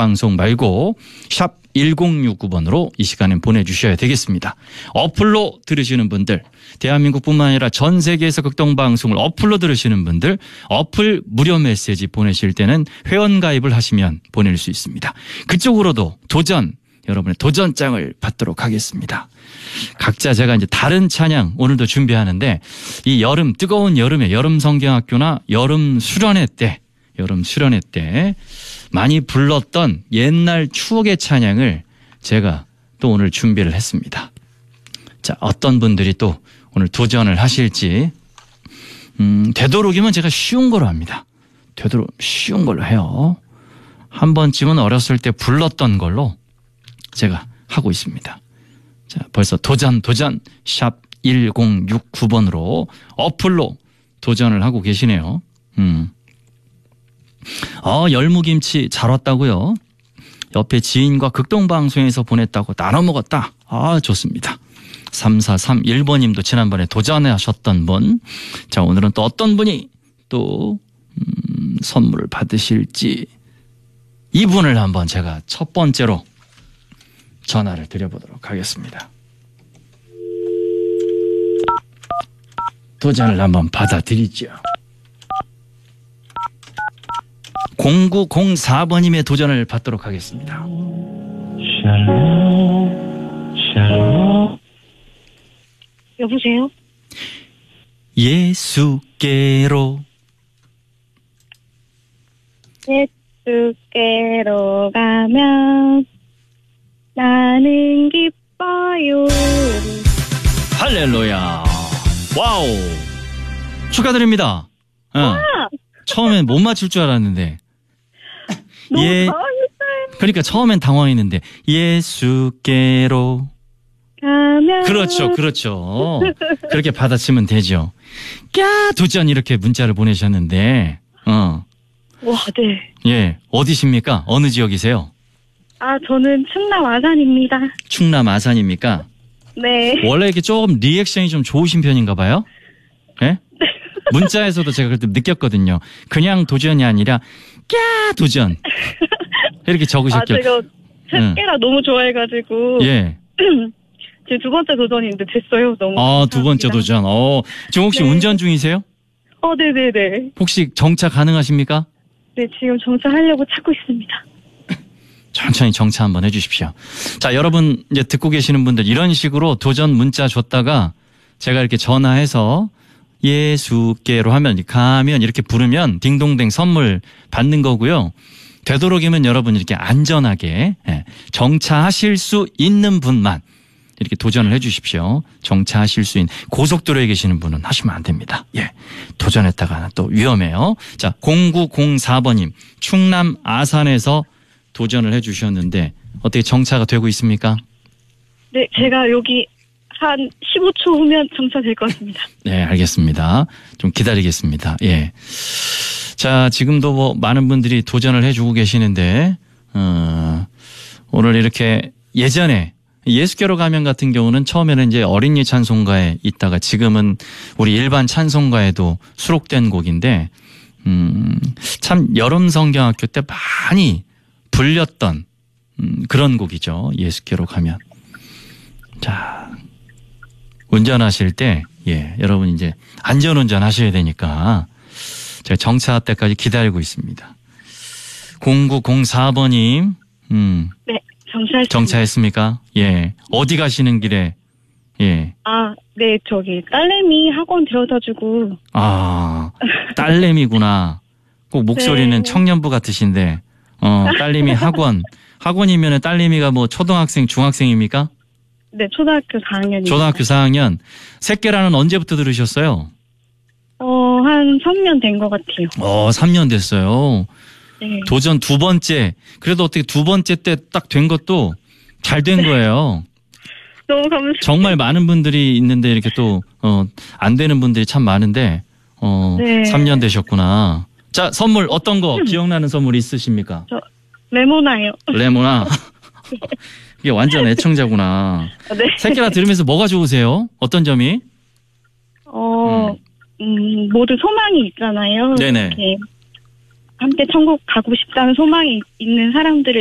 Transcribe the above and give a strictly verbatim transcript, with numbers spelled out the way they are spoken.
방송 말고 샵 일공육구 번으로 이 시간에 보내주셔야 되겠습니다. 어플로 들으시는 분들, 대한민국뿐만 아니라 전 세계에서 극동방송을 어플로 들으시는 분들, 어플 무료 메시지 보내실 때는 회원가입을 하시면 보낼 수 있습니다. 그쪽으로도 도전, 여러분의 도전장을 받도록 하겠습니다. 각자 제가 이제 다른 찬양 오늘도 준비하는데, 이 여름, 뜨거운 여름에 여름 성경학교나 여름 수련회 때, 여름 수련회 때 많이 불렀던 옛날 추억의 찬양을 제가 또 오늘 준비를 했습니다. 자, 어떤 분들이 또 오늘 도전을 하실지, 음, 되도록이면 제가 쉬운 걸로 합니다. 되도록 쉬운 걸로 해요. 한 번쯤은 어렸을 때 불렀던 걸로 제가 하고 있습니다. 자, 벌써 도전, 도전, 샵 일공육구 번으로 어플로 도전을 하고 계시네요. 음. 어, 열무김치 잘 왔다고요? 옆에 지인과 극동방송에서 보냈다고 나눠 먹었다. 아, 좋습니다. 삼사삼일 번님도 지난번에 도전하셨던 분. 자, 오늘은 또 어떤 분이 또 음, 선물을 받으실지 이분을 한번 제가 첫 번째로 전화를 드려보도록 하겠습니다. 도전을 한번 받아드리죠. 공구공사 번님의 도전을 받도록 하겠습니다. 샬롬, 샬롬. 여보세요? 예수께로 예수께로 가면 나는 기뻐요. 할렐루야. 와우. 축하드립니다. 어. 와! 처음엔 못 맞출 줄 알았는데. 너무 예, 당황했어요. 그러니까 처음엔 당황했는데 예수께로 가면 그렇죠, 그렇죠. 그렇게 받아치면 되죠. 야, 도전 이렇게 문자를 보내셨는데, 어, 와, 네. 예, 어디십니까? 어느 지역이세요? 아, 저는 충남 아산입니다. 충남 아산입니까? 네. 원래 이렇게 조금 리액션이 좀 좋으신 편인가 봐요? 예? 문자에서도 제가 그때 느꼈거든요. 그냥 도전이 아니라 야, 도전 이렇게 아, 적으셨길래. 제가 새끼라 응. 너무 좋아해가지고. 예. 제 두 번째 도전인데 됐어요. 너무. 아, 두 번째 도전. 어, 지금 혹시 네. 운전 중이세요? 어, 네네네. 혹시 정차 가능하십니까? 네, 지금 정차하려고 찾고 있습니다. 천천히 정차 한번 해주십시오. 자, 여러분 이제 듣고 계시는 분들 이런 식으로 도전 문자 줬다가 제가 이렇게 전화해서 예수께로 하면 가면 이렇게 부르면 딩동댕 선물 받는 거고요. 되도록이면 여러분 이렇게 안전하게 정차하실 수 있는 분만 이렇게 도전을 해 주십시오. 정차하실 수 있는 고속도로에 계시는 분은 하시면 안 됩니다. 예, 도전했다가 또 위험해요. 자, 공구공사 번님 충남 아산에서 도전을 해 주셨는데 어떻게 정차가 되고 있습니까? 네, 제가 여기 한 십오 초 후면 정차될 것 같습니다. 네, 알겠습니다. 좀 기다리겠습니다. 예. 자, 지금도 뭐 많은 분들이 도전을 해주고 계시는데, 어, 오늘 이렇게 예전에 예수께로 가면 같은 경우는 처음에는 이제 어린이 찬송가에 있다가 지금은 우리 일반 찬송가에도 수록된 곡인데, 음, 참 여름 성경학교 때 많이 불렸던 음, 그런 곡이죠. 예수께로 가면. 자, 운전하실 때, 예, 여러분 이제 안전운전 하셔야 되니까 제가 정차 때까지 기다리고 있습니다. 공구공사 번님, 음. 네, 정차했습니다. 정차했습니까? 예. 어디 가시는 길에, 예. 아, 네, 저기, 딸내미 학원 데려다주고. 아, 딸내미구나. 꼭 목소리는 네. 청년부 같으신데, 어, 딸내미 학원. 학원이면 딸내미가 뭐 초등학생, 중학생입니까? 네, 초등학교 사 학년입니다. 초등학교 사 학년. 새끼라는 언제부터 들으셨어요? 어, 한 삼 년 된 것 같아요. 어, 삼 년 됐어요. 네. 도전 두 번째. 그래도 어떻게 두 번째 때 딱 된 것도 잘 된 거예요. 너무 감사합니다. 정말 많은 분들이 있는데 이렇게 또, 어, 안 되는 분들이 참 많은데, 어, 네. 삼 년 되셨구나. 자, 선물 어떤 거 기억나는 선물 있으십니까? 저, 레모나요. 레모나. 이게 완전 애청자구나. 네. 새끼라 들으면서 뭐가 좋으세요? 어떤 점이? 어, 음, 모두 소망이 있잖아요. 네네. 이렇게 함께 천국 가고 싶다는 소망이 있는 사람들을